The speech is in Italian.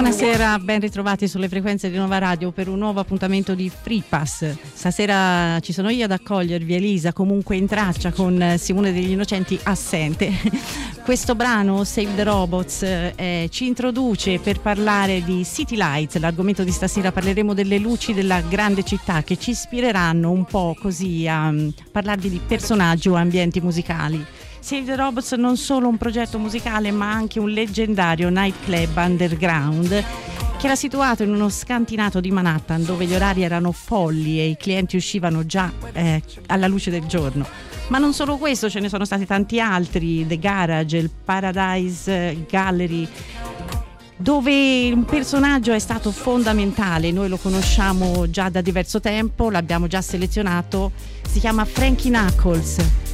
Buonasera, ben ritrovati sulle frequenze di Nova Radio per un nuovo appuntamento di Free Pass. Stasera ci sono io ad accogliervi, Elisa, comunque in traccia, con Simone degli Innocenti assente. Questo brano, Save the Robots, ci introduce per parlare di City Lights. L'argomento di stasera, parleremo delle luci della grande città che ci ispireranno un po' così a parlarvi di personaggi o ambienti musicali. Save the Robots non solo un progetto musicale, ma anche un leggendario nightclub underground che era situato in uno scantinato di Manhattan, dove gli orari erano folli e i clienti uscivano già alla luce del giorno. Ma non solo questo, ce ne sono stati tanti altri: The Garage, il Paradise Gallery, dove un personaggio è stato fondamentale. Noi lo conosciamo già da diverso tempo, l'abbiamo già selezionato, si chiama Frankie Knuckles.